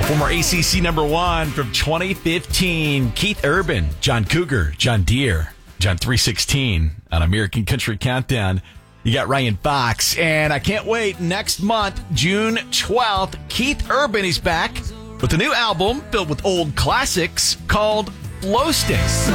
Former ACC number one from 2015, Keith Urban, John Cougar, John Deere, John 316 on American Country Countdown. You got Ryan Fox, and I can't wait. Next month, June 12th, Keith Urban is back with a new album filled with old classics called Flow Sticks.